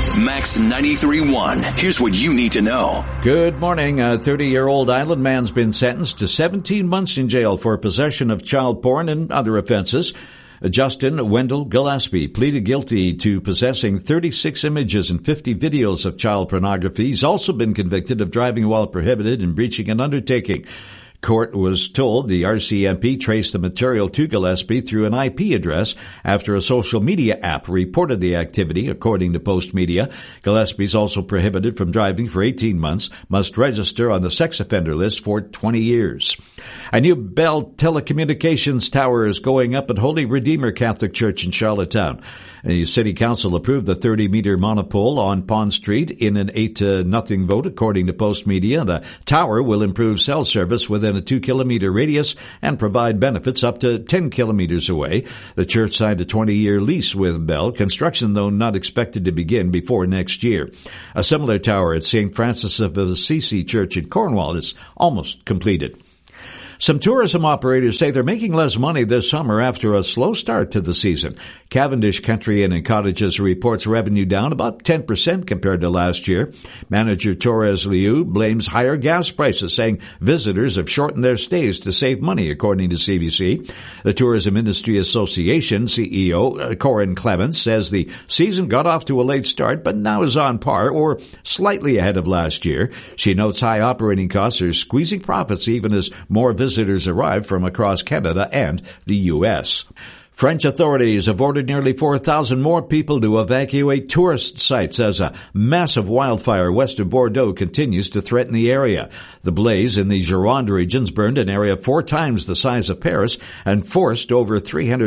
Max 93.1. Here's what you need to know. Good morning. A 30-year-old Island man's been sentenced to 17 months in jail for possession of child porn and other offenses. Justin Wendell Gillespie pleaded guilty to possessing 36 images and 50 videos of child pornography. He's also been convicted of driving while prohibited and breaching an undertaking. Court was told the RCMP traced the material to Gillespie through an IP address after a social media app reported the activity, according to Post Media. Gillespie is also prohibited from driving for 18 months, must register on the sex offender list for 20 years. A new Bell telecommunications tower is going up at Holy Redeemer Catholic Church in Charlottetown. The City Council approved the 30-meter monopole on Pond Street in an 8-0 vote, according to Post Media. The tower will improve cell service within a 2-kilometer radius and provide benefits up to 10 kilometers away. The church signed a 20-year lease with Bell, construction, though, not expected to begin before next year. A similar tower at St. Francis of Assisi Church in Cornwall is almost completed. Some tourism operators say they're making less money this summer after a slow start to the season. Cavendish Country Inn and Cottages reports revenue down about 10% compared to last year. Manager Torres Liu blames higher gas prices, saying visitors have shortened their stays to save money, according to CBC. The Tourism Industry Association CEO Corinne Clements says the season got off to a late start, but now is on par or slightly ahead of last year. She notes high operating costs are squeezing profits even as more visitors arrive from across Canada and the U.S. French authorities have ordered nearly 4,000 more people to evacuate tourist sites as a massive wildfire west of Bordeaux continues to threaten the area. The blaze in the Gironde regions burned an area 4 times the size of Paris and forced over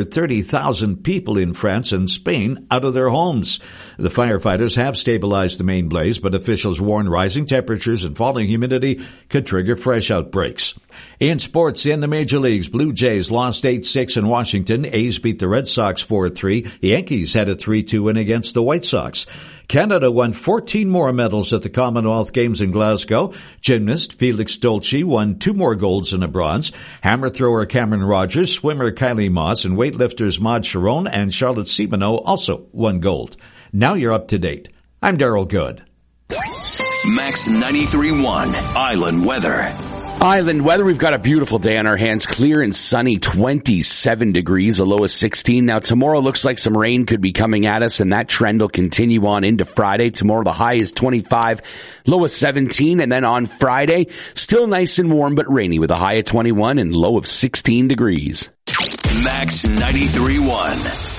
330,000 people in France and Spain out of their homes. The firefighters have stabilized the main blaze, but officials warn rising temperatures and falling humidity could trigger fresh outbreaks. In sports, in the major leagues, Blue Jays lost 8-6 in Washington. A's beat the Red Sox 4-3. The Yankees had a 3-2 win against the White Sox. Canada won 14 more medals at the Commonwealth Games in Glasgow. Gymnast Felix Dolce won 2 more golds and a bronze. Hammer thrower Cameron Rogers, swimmer Kylie Moss, and weightlifters Maud Sharon and Charlotte Simoneau also won gold. Now you're up to date. I'm Daryl Good. Max 93.1 Island Weather. Island weather, we've got a beautiful day on our hands. Clear and sunny, 27 degrees, a low of 16. Now, tomorrow looks like some rain could be coming at us, and that trend will continue on into Friday. Tomorrow, the high is 25, low of 17. And then on Friday, still nice and warm, but rainy with a high of 21 and low of 16 degrees. Max 93.1.